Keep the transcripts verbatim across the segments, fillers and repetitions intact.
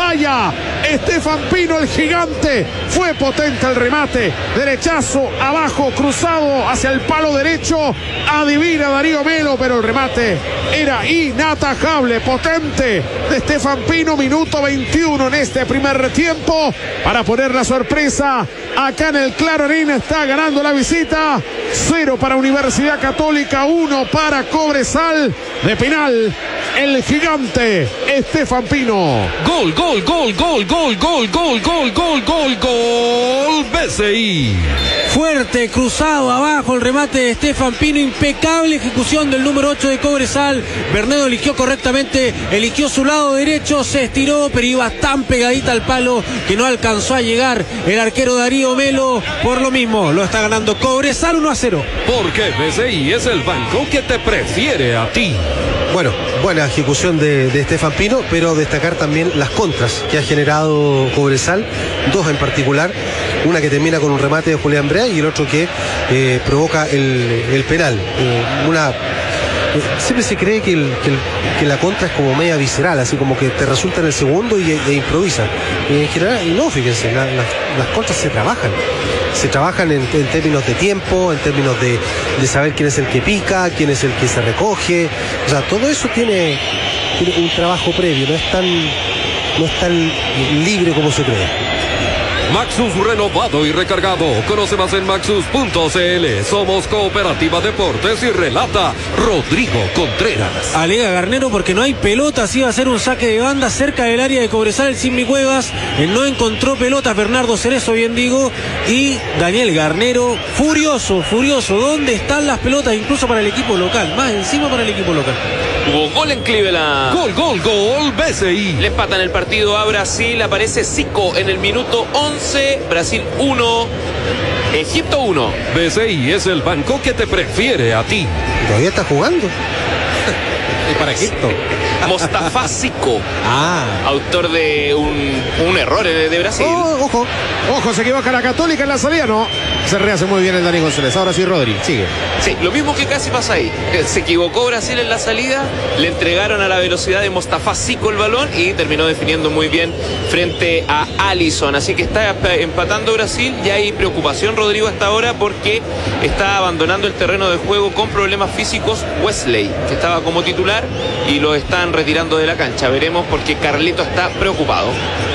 Vaya, Estefan Pino, el gigante, fue potente el remate, derechazo, abajo, cruzado hacia el palo derecho, adivina Darío Melo, pero el remate era inatajable, potente de Estefan Pino. Minuto veintiuno en este primer tiempo, para poner la sorpresa acá en el Clarín. Está ganando la visita, cero para Universidad Católica, uno para Cobresal. De penal, el gigante Estefan Pino. Gol, gol, gol, gol, gol, gol, gol, gol, gol, gol, gol, B C I. Fuerte, cruzado, abajo, el remate de Estefan Pino, impecable ejecución del número ocho de Cobresal. Bernedo eligió correctamente, eligió su lado derecho, se estiró, pero iba tan pegadita al palo que no alcanzó a llegar el arquero Darío Melo. Por lo mismo, lo está ganando Cobresal uno a cero. Porque B C I es el banco que te prefiere a ti. Bueno, buena ejecución de, de Estefan Pino, pero destacar también las contras que ha generado Cobresal, dos en particular, una que termina con un remate de Julián Brea y el otro que eh, provoca el, el penal. Eh, una... Siempre se cree que, el, que, el, que la contra es como media visceral, así como que te resulta en el segundo y e improvisa. Y en general, y no, fíjense, la, la, las contras se trabajan. Se trabajan en, en términos de tiempo, en términos de, de saber quién es el que pica, quién es el que se recoge. O sea, todo eso tiene, tiene un trabajo previo, no es tan, no es tan libre como se cree. Maxus renovado y recargado. Conoce más en maxus punto c l. Somos Cooperativa Deportes y relata Rodrigo Contreras. Alega Garnero porque no hay pelotas, iba a ser un saque de banda cerca del área de Cobresal el Simbi Cuevas. Él no encontró pelotas, Bernardo Cerezo, bien digo. Y Daniel Garnero, furioso, furioso. ¿Dónde están las pelotas? Incluso para el equipo local, más encima para el equipo local. Hubo gol en Cleveland. Gol, gol, gol, B C I. Le empatan el partido a Brasil. Aparece Zico en el minuto once. Brasil uno, Egipto uno. B C I es el banco que te prefiere a ti. ¿Todavía está jugando? ¿Y para Egipto? Mostafa Zico, ah. autor de un, un error de, de Brasil. Oh, ojo, ojo, se equivoca la Católica en la salida, no. Se rehace muy bien el Dani González. Ahora sí, Rodri, sigue. Sí, lo mismo que casi pasa ahí. Se equivocó Brasil en la salida, le entregaron a la velocidad de Mostafa Zico el balón y terminó definiendo muy bien frente a Alisson. Así que está empatando Brasil. Ya hay preocupación, Rodrigo, hasta ahora porque está abandonando el terreno de juego con problemas físicos Wesley, que estaba como titular y lo están retirando de la cancha. Veremos porque Carleto está preocupado.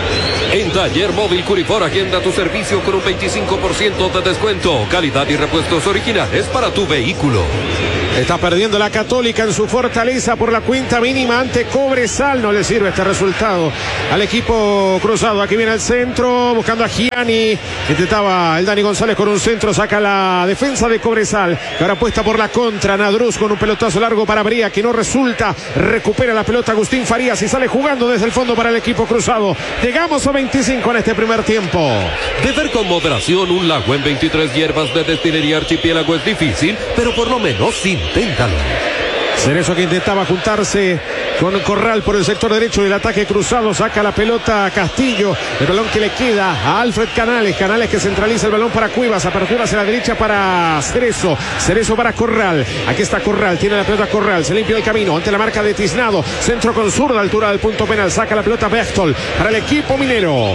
En Taller Móvil Curifor agenda tu servicio con un veinticinco por ciento de descuento. Calidad y repuestos originales para tu vehículo. Está perdiendo la Católica en su fortaleza por la cuenta mínima ante Cobresal. No le sirve este resultado al equipo cruzado. Aquí viene el centro, buscando a Gianni. Intentaba el Dani González con un centro. Saca la defensa de Cobresal, que ahora apuesta por la contra. Nadruz con un pelotazo largo para Bría, que no resulta. Recupera la pelota Agustín Farías y sale jugando desde el fondo para el equipo cruzado. Llegamos a veinticinco en este primer tiempo. Beber con moderación un lago en veintitrés hierbas de destilería Archipiélago es difícil, pero por lo menos sí. Inténtalo. Cerezo, que intentaba juntarse con Corral por el sector derecho del ataque cruzado, saca la pelota a Castillo, el balón que le queda a Alfred Canales, Canales que centraliza el balón para Cuevas, apertura hacia la derecha para Cerezo, Cerezo para Corral, aquí está Corral, tiene la pelota Corral, se limpia el camino ante la marca de Tiznado, centro con zurda, altura del punto penal, saca la pelota Bertol para el equipo minero.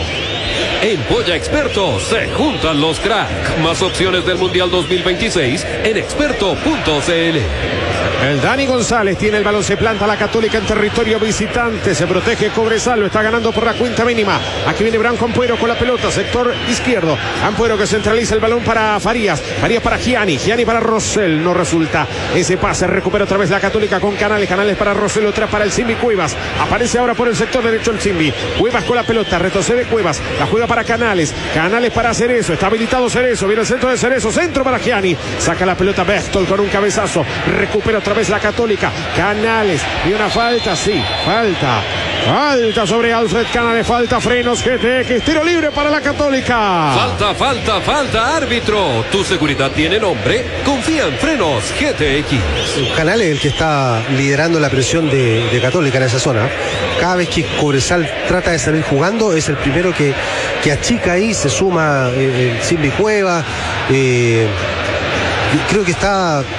En Polla Experto se juntan los crack. Más opciones del Mundial dos mil veintiséis en experto punto c l. El Dani González tiene el balón, se planta la Católica en territorio visitante, se protege Cobresal, lo está ganando por la cuenta mínima. Aquí viene Branco Ampuero con la pelota, sector izquierdo. Ampuero que centraliza el balón para Farías, Farías para Gianni, Gianni para Rosell, no resulta ese pase, recupera otra vez la Católica con Canales, Canales para Rosell, otra para el Simbi Cuevas. Aparece ahora por el sector derecho el Simbi. Cuevas con la pelota, retrocede Cuevas, la juega para Canales, Canales para Cerezo, está habilitado Cerezo, viene el centro de Cerezo, centro para Gianni, saca la pelota Bertol con un cabezazo, recupera otra vez la Católica, Canales, y una falta, sí, falta, falta sobre Alfred Canales, falta Frenos, G T X, tiro libre para la Católica. Falta, falta, falta, árbitro, tu seguridad tiene nombre, confía en Frenos G T X. Canales es el que está liderando la presión de, de Católica en esa zona. Cada vez que Cobresal trata de salir jugando, es el primero que, que achica ahí, se suma eh, el Simbi Cueva, eh, creo que está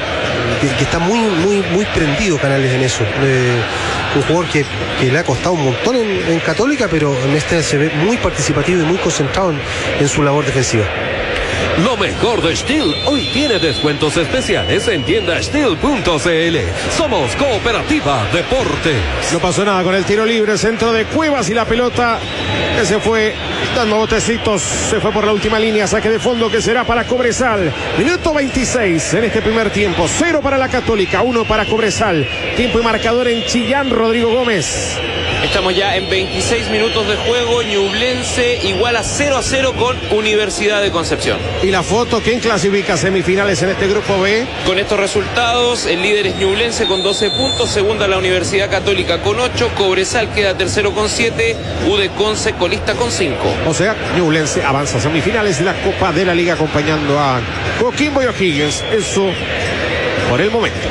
que, que está muy, muy, muy prendido Canales en eso. Eh, un jugador que, que le ha costado un montón en, en Católica, pero en este se ve muy participativo y muy concentrado en, en su labor defensiva. Lo mejor de Steel hoy tiene descuentos especiales en tienda steel punto c l. Somos Cooperativa Deportes. No pasó nada con el tiro libre, centro de Cuevas y la pelota que se fue dando botecitos, se fue por la última línea, saque de fondo que será para Cobresal. Minuto veintiséis en este primer tiempo, cero para la Católica, uno para Cobresal. Tiempo y marcador en Chillán, Rodrigo Gómez. Estamos ya en veintiséis minutos de juego. Ñublense igual a cero a cero con Universidad de Concepción. Y la foto, ¿quién clasifica semifinales en este grupo B? Con estos resultados, el líder es Ñublense con doce puntos, segunda la Universidad Católica con ocho, Cobresal queda tercero con siete, U D Conce colista con cinco. O sea, Ñublense avanza a semifinales de la Copa de la Liga acompañando a Coquimbo y O'Higgins. Eso por el momento.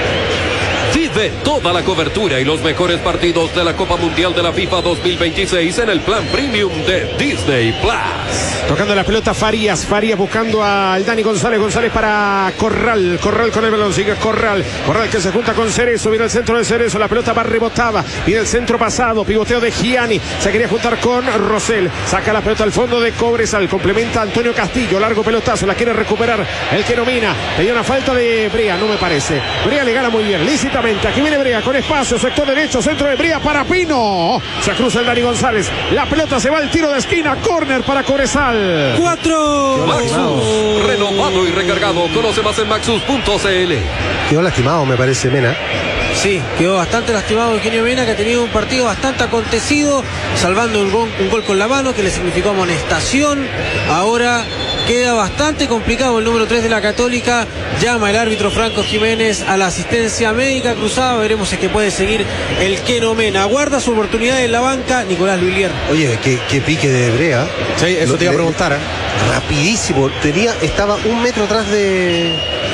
Vive toda la cobertura y los mejores partidos de la Copa Mundial de la FIFA dos mil veintiséis en el plan premium de Disney Plus. Tocando la pelota Farías, Farías buscando al Dani González, González para Corral, Corral con el balón, sigue Corral, Corral que se junta con Cerezo, viene el centro de Cerezo, la pelota va rebotada, viene el centro pasado, pivoteo de Gianni, se quería juntar con Rosell, saca la pelota al fondo de Cobresal, complementa Antonio Castillo, largo pelotazo, la quiere recuperar el que domina, le dio una falta de Brea, no me parece, Brea le gana muy bien, lícitamente, aquí viene Brea con espacio, sector derecho, centro de Brea para Pino, se cruza el Dani González, la pelota se va al tiro de esquina, córner para Cobresal. Cuatro. Maxus, renovado y recargado. Conoce más en maxus punto c l. Quedó lastimado, me parece, Mena. Sí, quedó bastante lastimado Eugenio Mena, que ha tenido un partido bastante acontecido, salvando un gol, un gol con la mano que le significó amonestación. Ahora queda bastante complicado el número tres de la Católica. Llama el árbitro Franco Jiménez a la asistencia médica cruzada. Veremos si es que puede seguir el Keno Mena. Aguarda su oportunidad en la banca Nicolás Luilier. Oye, qué, qué pique de Brea. Sí, eso Lo- te iba a le- preguntar, ¿eh? Rapidísimo. Tenía, estaba un metro atrás de,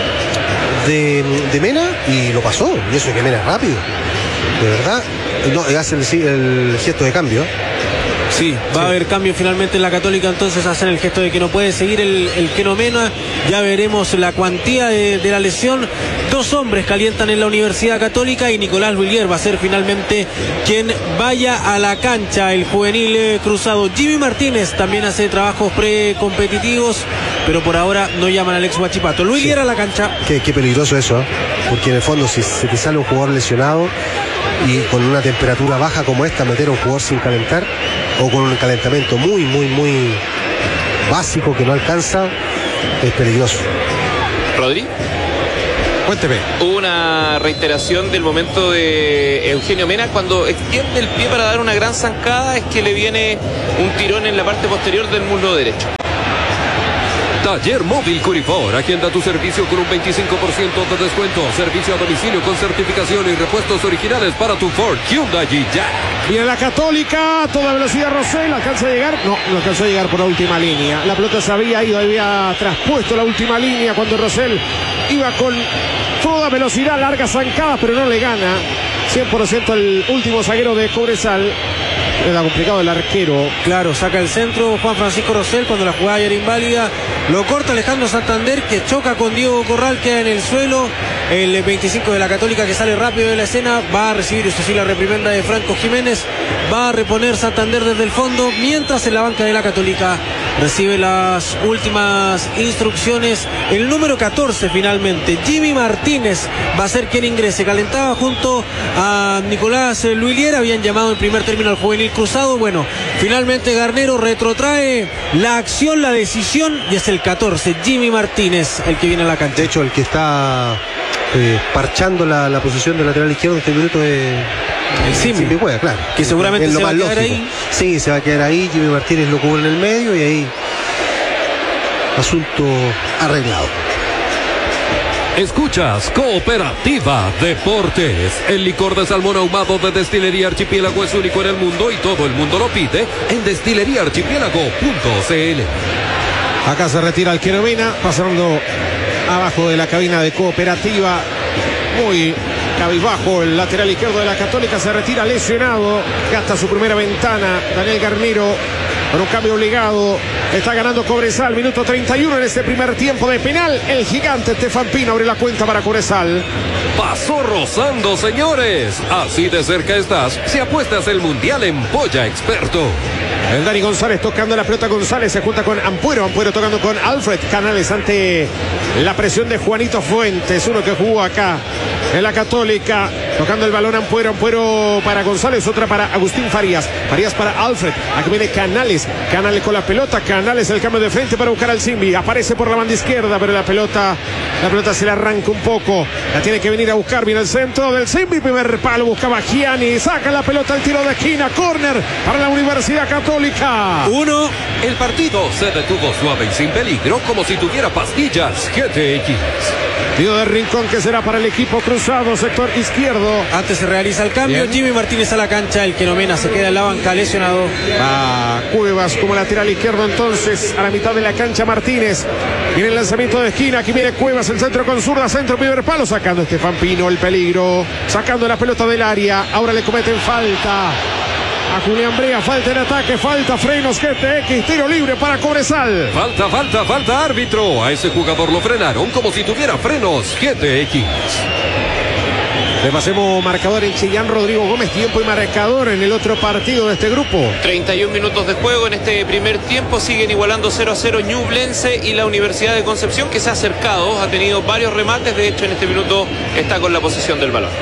de, de Mena y lo pasó. Y eso que Mena es rápido. De verdad. No, hace el, el gesto de cambio. Sí, va a haber cambio finalmente en la Católica, entonces hacen el gesto de que no puede seguir el, el Keno Mena. Ya veremos la cuantía de, de la lesión. Dos hombres calientan en la Universidad Católica y Nicolás Luilier va a ser finalmente quien vaya a la cancha, el juvenil eh, cruzado. Jimmy Martínez también hace trabajos precompetitivos, pero por ahora no llaman al ex Huachipato. Luilier a la cancha. Qué, qué peligroso eso, ¿eh? Porque en el fondo si se te sale un jugador lesionado y con una temperatura baja como esta, meter a un jugador sin calentar o con un calentamiento muy, muy, muy básico que no alcanza, es peligroso. Rodri. Cuénteme. Hubo una reiteración del momento de Eugenio Mena cuando extiende el pie para dar una gran zancada, es que le viene un tirón en la parte posterior del muslo derecho. Taller Móvil Curifor, agenda tu servicio con un veinticinco por ciento de descuento. Servicio a domicilio con certificación y repuestos originales para tu Ford, Hyundai y Jack. Viene la Católica, a toda velocidad Rosell, ¿alcanza a llegar? No, no alcanzó a llegar por la última línea. La pelota se había ido, había traspuesto la última línea cuando Rosell iba con toda velocidad, larga zancada, pero no le gana. cien por ciento el último zaguero de Cobresal. Era complicado el arquero. Claro, saca el centro Juan Francisco Rosell cuando la jugada ya era inválida. Lo corta Alejandro Santander, que choca con Diego Corral, queda en el suelo. El veinticinco de la Católica, que sale rápido de la escena, va a recibir, eso sí, la reprimenda de Franco Jiménez. Va a reponer Santander desde el fondo, mientras en la banca de la Católica recibe las últimas instrucciones. El número catorce finalmente, Jimmy Martínez, va a ser quien ingrese. Calentaba junto a Nicolás Luilier, habían llamado en primer término al juvenil cruzado. Bueno, finalmente Garnero retrotrae la acción, la decisión, y es el catorce, Jimmy Martínez, el que viene a la cancha. De hecho, el que está eh, parchando la, la posición del lateral izquierdo en este minuto es El Simi, Cueva, claro. que seguramente Es lo se va a más quedar lógico. ahí. Sí, se va a quedar ahí. Jimmy Martínez lo cubre en el medio y ahí asunto arreglado. Escuchas Cooperativa Deportes. El licor de salmón ahumado de Destilería Archipiélago es único en el mundo y todo el mundo lo pide en destilería archipiélago punto c l. Acá se retira el Keno Mena, pasando abajo de la cabina de Cooperativa. Muy cabizbajo el lateral izquierdo de la Católica, se retira lesionado, gasta su primera ventana. Daniel Garnero Con un cambio obligado. Está ganando Cobresal. Minuto treinta y uno en este primer tiempo de penal. El gigante Estefan Pino abre la cuenta para Cobresal. Pasó rozando, señores. Así de cerca estás si apuestas el Mundial en Polla Experto. El Dani González tocando la pelota. González se junta con Ampuero. Ampuero tocando con Alfred Canales ante la presión de Juanito Fuentes. Uno que jugó acá en la Católica. Tocando el balón Ampuero. Ampuero para González. Otra para Agustín Farías. Farías para Alfred. Aquí viene Canales. Canales con la pelota. Canales el cambio de frente para buscar al Simbi. Aparece por la banda izquierda. Pero la pelota, la pelota se le arranca un poco. La tiene que venir a buscar. Viene el centro del Simbi. Primer palo. Buscaba Gianni. Saca la pelota al tiro de esquina. Córner para la Universidad Católica. Uno. El partido se detuvo suave y sin peligro, como si tuviera pastillas G T X. Tiro de Rincón que será para el equipo cruzado, sector izquierdo. Antes se realiza el cambio. Bien. Jimmy Martínez a la cancha. El Quenomena se queda en la banca lesionado. Va Cuevas como lateral izquierdo entonces a la mitad de la cancha Martínez. Viene el lanzamiento de esquina. Aquí viene Cuevas, el centro con zurda, centro, primer palo. Sacando Estefan Pino el peligro. Sacando la pelota del área. Ahora le cometen falta a Julián Brea. Falta en ataque, falta frenos G T X. Tiro libre para Cobresal. Falta, falta, falta, árbitro. A ese jugador lo frenaron como si tuviera frenos G T X. Repasemos marcador en Chillán. Rodrigo Gómez, tiempo y marcador en el otro partido de este grupo. treinta y un minutos de juego en este primer tiempo. Siguen igualando cero a cero Ñublense y la Universidad de Concepción, que se ha acercado. Ha tenido varios remates. De hecho, en este minuto está con la posesión del balón.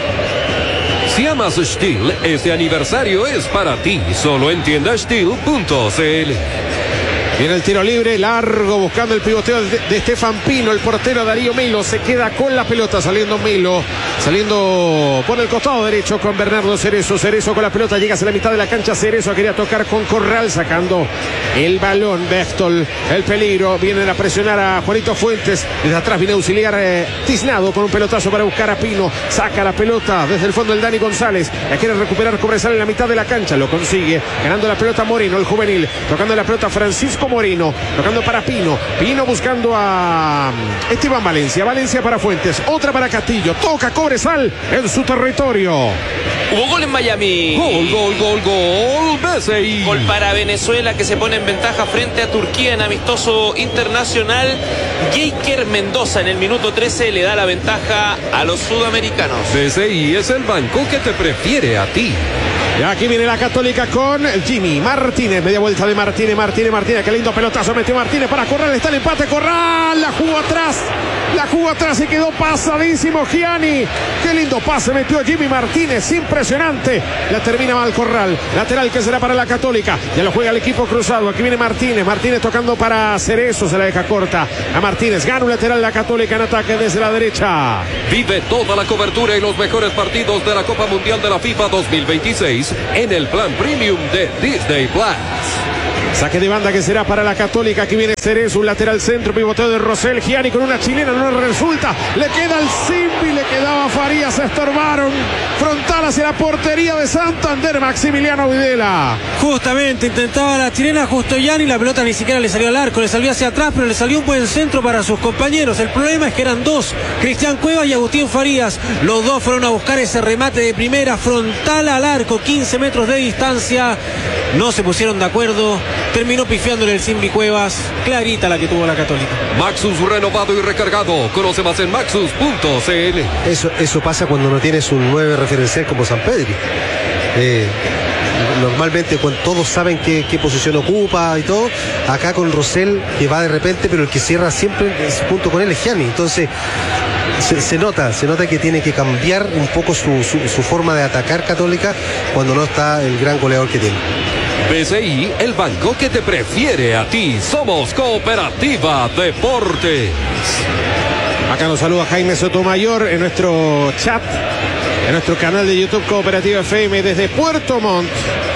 Si amas Steel, este aniversario es para ti. Solo en tienda steel punto c l. Viene el tiro libre, largo, buscando el pivoteo de, de Estefan Pino. El portero Darío Melo se queda con la pelota, saliendo Melo, saliendo por el costado derecho con Bernardo Cerezo. Cerezo con la pelota, llega hacia la mitad de la cancha. Cerezo quería tocar con Corral, sacando el balón. Bechtol, el peligro, vienen a presionar a Juanito Fuentes. Desde atrás viene a auxiliar eh, Tiznado con un pelotazo para buscar a Pino. Saca la pelota desde el fondo el Dani González. La quiere recuperar Cobresal en la mitad de la cancha, lo consigue. Ganando la pelota Moreno, el juvenil. Tocando la pelota Francisco Moreno, tocando para Pino, Pino buscando a Esteban Valencia, Valencia para Fuentes, otra para Castillo, toca Cobresal en su territorio. Hubo gol en Miami. Gol, gol, gol, gol, B C I. Gol para Venezuela, que se pone en ventaja frente a Turquía en amistoso internacional. Jaker Mendoza en el minuto trece le da la ventaja a los sudamericanos. B C I es el banco que te prefiere a ti. Y aquí viene la Católica con Jimmy Martínez, media vuelta de Martínez, Martínez, Martínez, qué lindo pelotazo metió Martínez para Corral, está el empate, Corral, la jugó atrás, la jugó atrás y quedó pasadísimo Gianni, qué lindo pase metió Jimmy Martínez, impresionante, la termina mal Corral, lateral que será para la Católica, ya lo juega el equipo cruzado, aquí viene Martínez, Martínez tocando para Cerezo, se la deja corta a Martínez, gana un lateral la Católica en ataque desde la derecha. Vive toda la cobertura y los mejores partidos de la Copa Mundial de la FIFA dos mil veintiséis en el plan premium de Disney Plus. Saque de banda que será para la Católica. Aquí viene Cerezo, un lateral centro, pivoteo de Rosel. Gianni con una chilena, no le resulta. Le queda al Simbi, le quedaba a Farías, se estorbaron. Frontal hacia la portería de Santander, Maximiliano Videla. Justamente intentaba la chilena justo Gianni, la pelota ni siquiera le salió al arco, le salió hacia atrás, pero le salió un buen centro para sus compañeros. El problema es que eran dos, Cristian Cuevas y Agustín Farías. Los dos fueron a buscar ese remate de primera, frontal al arco, quince metros de distancia. No se pusieron de acuerdo, terminó pifiándole el Simbi Cuevas. Clarita la que tuvo la Católica. Maxus renovado y recargado. Conoce más en maxus punto c l. Eso, eso pasa cuando no tienes un nueve referencial como San Pedri. Eh, normalmente cuando todos saben qué, qué posición ocupa y todo, acá con Rosel que va de repente, pero el que cierra siempre es, junto con él es Gianni. Entonces se, se nota, se nota que tiene que cambiar un poco su, su, su forma de atacar Católica cuando no está el gran goleador que tiene. B C I, el banco que te prefiere a ti. Somos Cooperativa Deportes. Acá nos saluda Jaime Sotomayor en nuestro chat, en nuestro canal de YouTube Cooperativa F M desde Puerto Montt.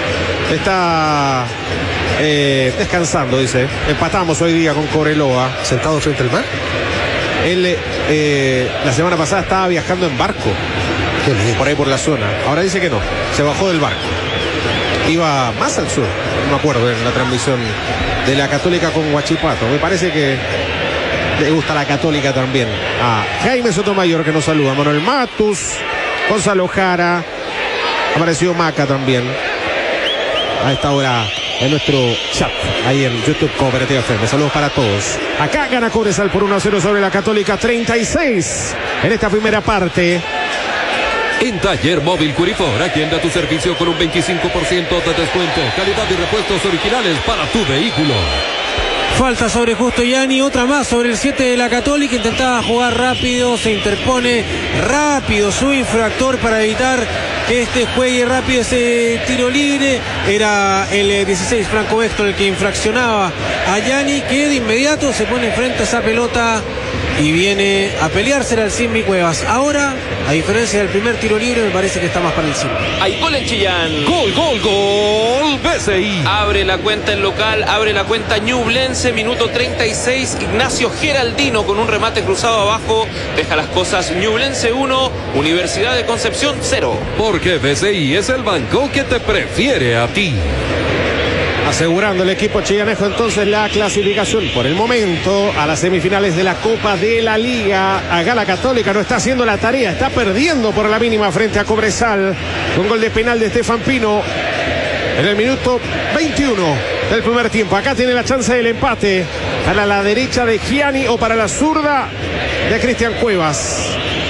Está eh, descansando, dice. Empatamos hoy día con Cobreloa. ¿Sentado frente al mar? Él eh, la semana pasada estaba viajando en barco, por ahí por la zona. Ahora dice que no, se bajó del barco. Iba más al sur, no me acuerdo en la transmisión de la Católica con Huachipato. Me parece que le gusta la Católica también. A Jaime Sotomayor que nos saluda. Manuel Matus, Gonzalo Jara, apareció Maca también. A esta hora en nuestro chat, ahí en YouTube Cooperativa F M. Saludos para todos. Acá gana Cobresal por uno a cero sobre la Católica, treinta y seis en esta primera parte. En Taller Móvil Curifor, agenda tu servicio con un veinticinco por ciento de descuento. Calidad y repuestos originales para tu vehículo. Falta sobre Justo Yani, otra más sobre el siete de la Católica. Intentaba jugar rápido, se interpone rápido su infractor para evitar que este juegue rápido ese tiro libre. Era el dieciséis, Franco Vector, el que infraccionaba a Yani, que de inmediato se pone frente a esa pelota y viene a peleársela al Simbi Cuevas. Ahora, a diferencia del primer tiro libre, me parece que está más para el Simbi. Hay gol en Chillán. Gol, gol, gol, B C I. Abre la cuenta en local, abre la cuenta Ñublense, minuto treinta y seis, Ignacio Geraldino con un remate cruzado abajo, deja las cosas. Ñublense uno, Universidad de Concepción cero. Porque B C I es el banco que te prefiere a ti. Asegurando el equipo chillanejo entonces la clasificación por el momento a las semifinales de la Copa de la Liga. Acá la Católica no está haciendo la tarea, está perdiendo por la mínima frente a Cobresal. Un gol de penal de Estefan Pino en el minuto veintiuno del primer tiempo. Acá tiene la chance del empate para la derecha de Gianni o para la zurda de Cristian Cuevas.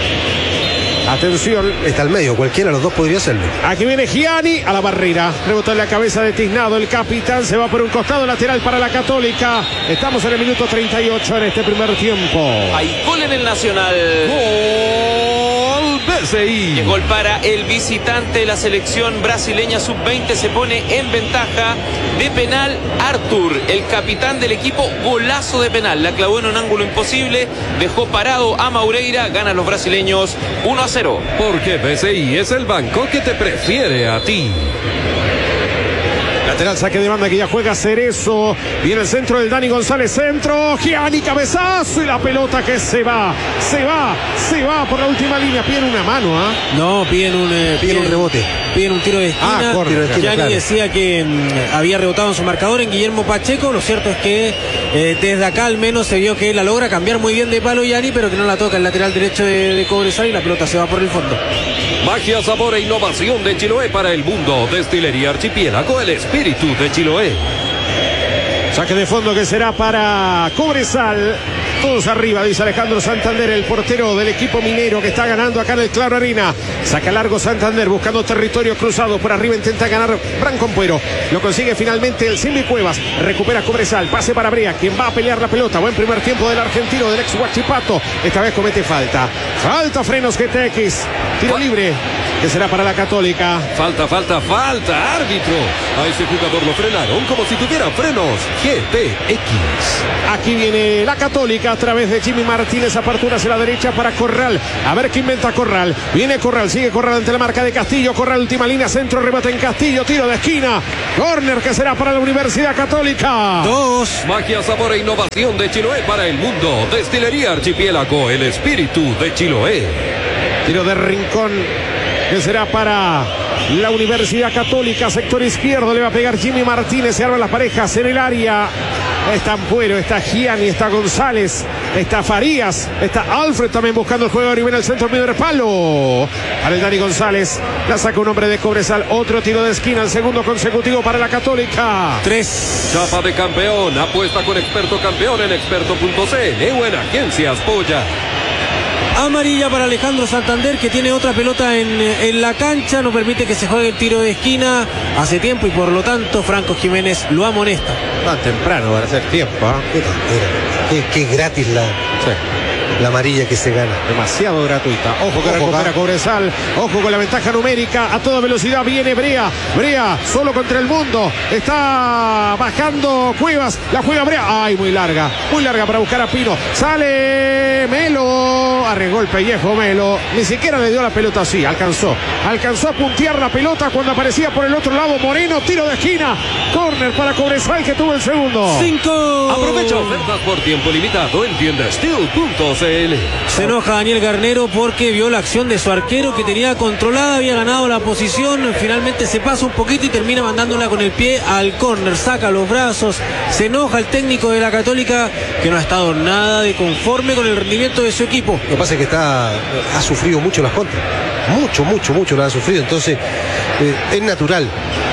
Atención. Está al medio, cualquiera de los dos podría hacerlo. Aquí viene Gianni a la barrera. Rebota en la cabeza de Tiznado. El capitán se va por un costado lateral para la Católica. Estamos en el minuto treinta y ocho en este primer tiempo. Hay gol en el Nacional. Gol B C I. Y gol para el visitante de la selección brasileña sub veinte. Se pone en ventaja de penal Arthur, el capitán del equipo. Golazo de penal. La clavó en un ángulo imposible. Dejó parado a Maureira. Ganan los brasileños uno a cero. Porque B C I es el banco que te prefiere a ti. Lateral, saque de banda que ya juega Cerezo. Viene el centro del Dani González. Centro. Gianni, cabezazo. Y la pelota que se va. Se va. Se va por la última línea. Piden una mano, ¿ah? ¿eh? No, piden un, eh, Piden un rebote. Piden un tiro de esquina. Ah, corre, Gianni claro. decía que mm, había rebotado en su marcador en Guillermo Pacheco. Lo cierto es que eh, desde acá al menos se vio que la logra cambiar muy bien de palo Gianni, pero que no la toca el lateral derecho de, de Cobresal y la pelota se va por el fondo. Magia, sabor e innovación de Chiloé para el mundo. Destilería Archipiélago, el espíritu de Chiloé. Saque de fondo que será para Cobresal. Todos arriba, dice Alejandro Santander, el portero del equipo minero que está ganando acá en el Claro Arena. Saca largo Santander buscando territorio cruzado. Por arriba intenta ganar Branco Ampuero. Lo consigue finalmente el Simbi Cuevas. Recupera Cobresal. Pase para Brea, quien va a pelear la pelota. Buen primer tiempo del argentino, del ex Huachipato. Esta vez comete falta. Falta Frenos G T X. Tiro libre que será para la Católica. Falta, falta, falta, árbitro. A ese jugador lo frenaron como si tuviera frenos G T X. Aquí viene la Católica a través de Jimmy Martínez. Apertura hacia la derecha para Corral. A ver qué inventa Corral. Viene Corral, sigue Corral ante la marca de Castillo. Corral, última línea, centro, rebate en Castillo. Tiro de esquina. Corner que será para la Universidad Católica. Dos. Magia, sabor e innovación de Chiloé para el mundo. Destilería Archipiélago, el espíritu de Chiloé. Tiro de rincón que será para la Universidad Católica. Sector izquierdo le va a pegar Jimmy Martínez. Se arman las parejas en el área. Está Ampuero, está Gianni, está González, está Farías, está Alfred también buscando el juego. Y viene el centro, medio de palo para el Dani González. La saca un hombre de Cobresal. Otro tiro de esquina, el segundo consecutivo para la Católica. Tres. Chapa de campeón. Apuesta con experto campeón en experto punto c l o en Agencias Polla. Amarilla para Alejandro Santander, que tiene otra pelota en, en la cancha. No permite que se juegue el tiro de esquina hace tiempo y por lo tanto Franco Jiménez lo amonesta. Tan temprano para hacer tiempo, ¿eh? Qué tontera. Qué, qué gratis la, la amarilla que se gana. Demasiado gratuita. Ojo que Ojo, recupera acá. Cobresal. Ojo con la ventaja numérica. A toda velocidad viene Brea. Brea solo contra el mundo. Está bajando Cuevas. La juega Brea. Ay, muy larga. Muy larga para buscar a Pino. Sale Melo. Arregó el pellejo Melo. Ni siquiera le dio la pelota así. Alcanzó. Alcanzó a puntear la pelota cuando aparecía por el otro lado Moreno. Tiro de esquina. Corner para Cobresal que tuvo el segundo. Cinco. Aprovecha ofertas por tiempo limitado en tienda steel punto c l. Se enoja Daniel Garnero porque vio la acción de su arquero que tenía controlada, había ganado la posición, finalmente se pasa un poquito y termina mandándola con el pie al córner, saca los brazos, se enoja el técnico de la Católica que no ha estado nada de conforme con el rendimiento de su equipo. Lo que pasa es que está, ha sufrido mucho las contras. Mucho, mucho, mucho lo ha sufrido. Entonces, eh, es natural.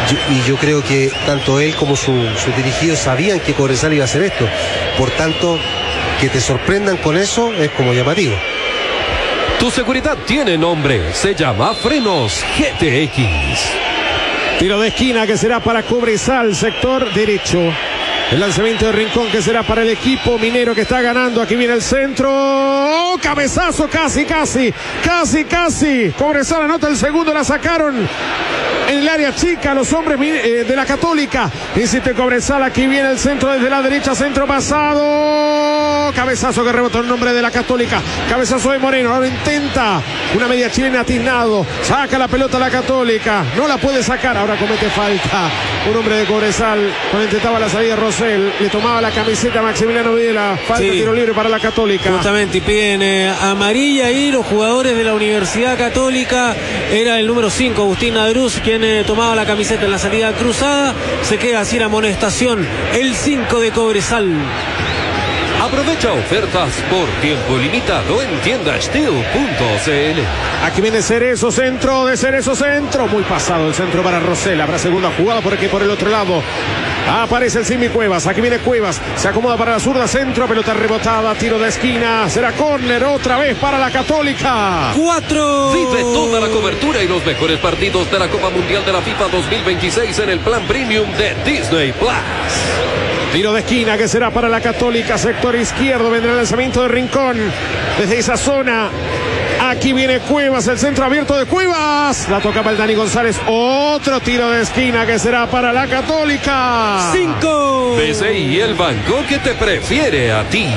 yo, y yo creo que tanto él como su, sus dirigidos sabían que Cobresal iba a hacer esto. Por tanto, que te sorprendan con eso es como llamativo. Tu seguridad tiene nombre, se llama Frenos G T X. Tiro de esquina que será para Cobresal, sector derecho. El lanzamiento de Rincón que será para el equipo minero que está ganando. Aquí viene el centro. ¡Oh, cabezazo! Casi, casi. Casi, casi. Cobresal anota el segundo. La sacaron en el área chica los hombres eh, de la Católica. Insiste Cobresal. Aquí viene el centro desde la derecha. Centro pasado. Cabezazo que rebotó el nombre de la Católica. Cabezazo de Moreno. Ahora intenta una media chilena atiznado. Saca la pelota la Católica. No la puede sacar. Ahora comete falta un hombre de Cobresal. Cuando intentaba la salida Rosell. Le tomaba la camiseta a Maximiliano Videla. Falta, sí. Tiro libre para la Católica. Justamente, y piden eh, amarilla y los jugadores de la Universidad Católica. Era el número cinco, Agustín Adruz, quien eh, tomaba la camiseta en la salida cruzada. Se queda así la amonestación. El cinco de Cobresal. Aprovecha ofertas por tiempo limitado en tienda steel punto c l. Aquí viene Cerezo, centro de Cerezo, centro. Muy pasado el centro para Rosell. Habrá segunda jugada por aquí por el otro lado. Aparece el Simi Cuevas. Aquí viene Cuevas. Se acomoda para la zurda, centro. Pelota rebotada. Tiro de esquina. Será córner otra vez para la Católica. Cuatro. Vive toda la cobertura y los mejores partidos de la Copa Mundial de la FIFA dos mil veintiséis en el plan premium de Disney Plus. Tiro de esquina que será para la Católica, sector izquierdo. Vendrá el lanzamiento de Rincón desde esa zona. Aquí viene Cuevas, el centro abierto de Cuevas. La toca para el Dani González. Otro tiro de esquina que será para la Católica. Cinco. B C I, el banco que te prefiere a ti.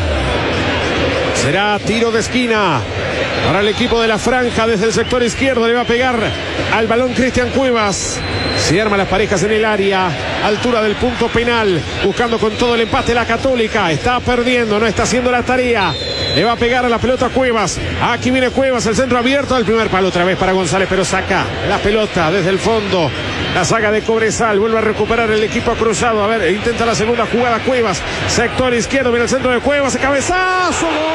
Será tiro de esquina para el equipo de la franja desde el sector izquierdo. Le va a pegar al balón Cristian Cuevas. Se arman las parejas en el área, altura del punto penal, buscando con todo el empate la Católica. Está perdiendo, no está haciendo la tarea. Le va a pegar a la pelota Cuevas. Aquí viene Cuevas, el centro abierto, el primer palo otra vez para González, pero saca la pelota desde el fondo. La saga de Cobresal, vuelve a recuperar el equipo cruzado. A ver, intenta la segunda jugada Cuevas, sector izquierdo, viene el centro de Cuevas, cabezazo.